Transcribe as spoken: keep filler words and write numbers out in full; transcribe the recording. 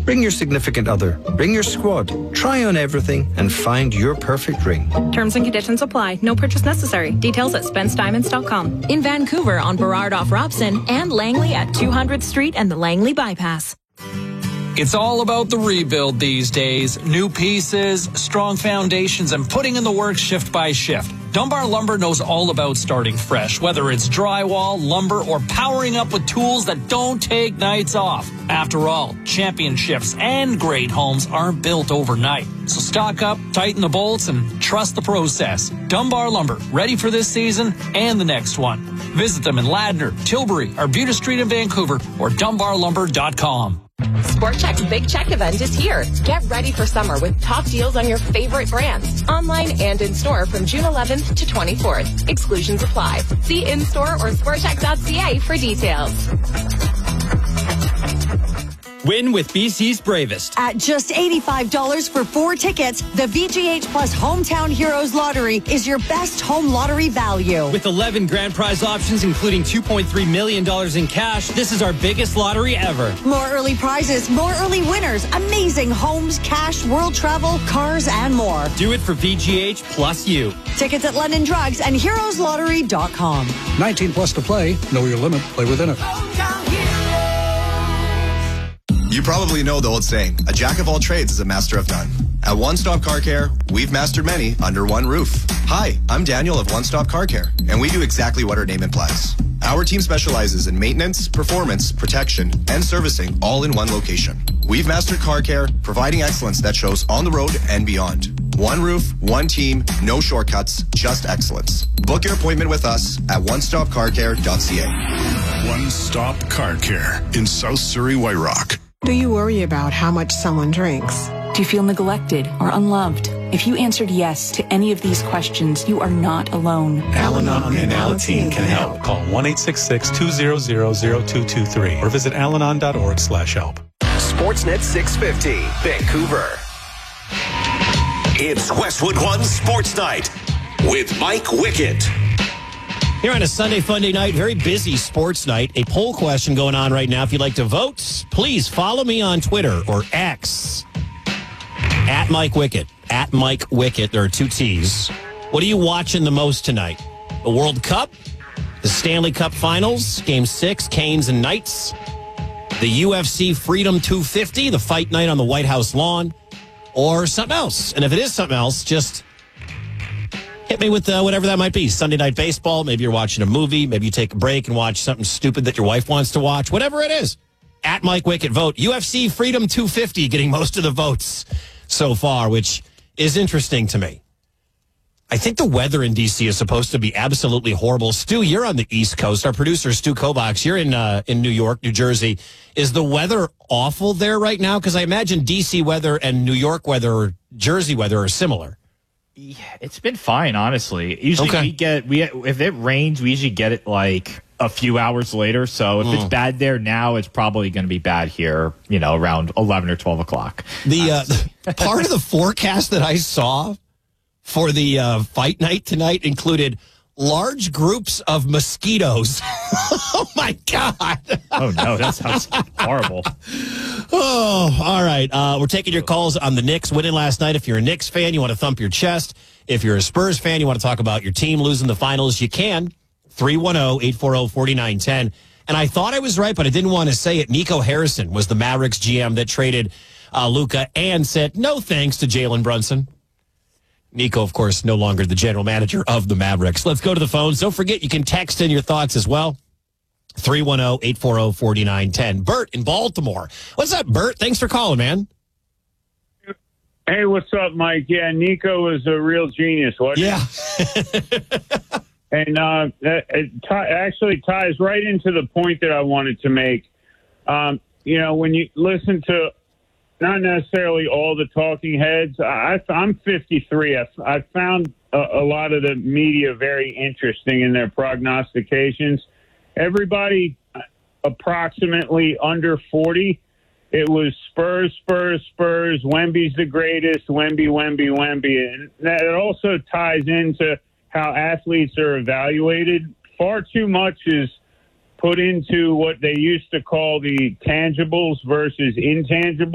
Bring your significant other. Bring your squad. Try on everything and find your perfect ring. Terms and conditions apply. No purchase necessary. Details at spence diamonds dot com. In Vancouver on Burrard off Robson and Langley at two hundredth Street and the Langley Bypass. It's all about the rebuild these days. New pieces, strong foundations, and putting in the work shift by shift. Dunbar Lumber knows all about starting fresh, whether it's drywall, lumber, or powering up with tools that don't take nights off. After all, championships and great homes aren't built overnight. So stock up, tighten the bolts, and trust the process. Dunbar Lumber, ready for this season and the next one. Visit them in Ladner, Tilbury, Arbutus Street in Vancouver, or dunbar lumber dot com. Sport Chek's Big Check event is here. Get ready for summer with top deals on your favorite brands. Online and in-store from June eleventh to twenty-fourth. Exclusions apply. See in-store or sport chek dot c a for details. Win with B C's Bravest. At just eighty-five dollars for four tickets, the V G H Plus Hometown Heroes Lottery is your best home lottery value. With eleven grand prize options, including two point three million dollars in cash, this is our biggest lottery ever. More early prizes, more early winners, amazing homes, cash, world travel, cars, and more. Do it for V G H plus you. Tickets at London Drugs and heroes lottery dot com. nineteen plus to play. Know your limit. Play within it. You probably know the old saying, a jack of all trades is a master of none. At One Stop Car Care, we've mastered many under one roof. Hi, I'm Daniel of One Stop Car Care, and we do exactly what our name implies. Our team specializes in maintenance, performance, protection, and servicing all in one location. We've mastered car care, providing excellence that shows on the road and beyond. One roof, one team, no shortcuts, just excellence. Book your appointment with us at one stop car care dot c a. One Stop Car Care in South Surrey, White Rock. Do you worry about how much someone drinks? Do you feel neglected or unloved? If you answered yes to any of these questions, you are not alone. Al-Anon and Alateen can help. Call one eight six six, two zero zero, zero two two three or visit alanon dot org slash help. Sportsnet six fifty, Vancouver. It's Westwood One Sports Night with Mike Wickett. Here on a Sunday Funday night, very busy sports night. A poll question going on right now. If you'd like to vote, please follow me on Twitter or X at Mike Wickett. At Mike Wickett. There are two T's. What are you watching the most tonight? The World Cup, the Stanley Cup Finals, Game Six, Canes and Knights, the U F C Freedom two fifty, the fight night on the White House lawn, or something else. And if it is something else, just hit me with uh, whatever that might be. Sunday Night Baseball. Maybe you're watching a movie. Maybe you take a break and watch something stupid that your wife wants to watch. Whatever it is. At Mike Wickett, vote. U F C Freedom two fifty getting most of the votes so far, which is interesting to me. I think the weather in D C is supposed to be absolutely horrible. Stu, you're on the East Coast. Our producer, Stu Kovacs, you're in uh, in New York, New Jersey. Is the weather awful there right now? Because I imagine D C weather and New York weather or Jersey weather are similar. Yeah, it's been fine, honestly. Usually okay. we get we if it rains, we usually get it like a few hours later. So if mm. it's bad there now, it's probably going to be bad here, you know, around eleven or twelve o'clock. The uh, part of the forecast that I saw for the uh, fight night tonight included large groups of mosquitoes. Oh, my God. Oh, no, that sounds horrible. Oh, all right. Uh, we're taking your calls on the Knicks winning last night. If you're a Knicks fan, you want to thump your chest. If you're a Spurs fan, you want to talk about your team losing the finals, you can. three one zero, eight four zero, four nine one zero. And I thought I was right, but I didn't want to say it. Nico Harrison was the Mavericks G M that traded uh, Luka and said no thanks to Jalen Brunson. Nico, of course, no longer the general manager of the Mavericks. Let's go to the phones. Don't forget, you can text in your thoughts as well. three one zero, eight four zero, four nine one zero. Bert in Baltimore. What's up, Bert? Thanks for calling, man. Hey, what's up, Mike? Yeah, Nico is a real genius, wasn't yeah. he? And uh, it t- actually ties right into the point that I wanted to make. Um, you know, when you listen to not necessarily all the talking heads, I, I'm fifty-three. I, I found a, a lot of the media very interesting in their prognostications. Everybody approximately under forty, it was Spurs, Spurs, Spurs, Wemby's the greatest, Wemby, Wemby, Wemby. And that also ties into how athletes are evaluated. Far too much is put into what they used to call the tangibles versus intangibles.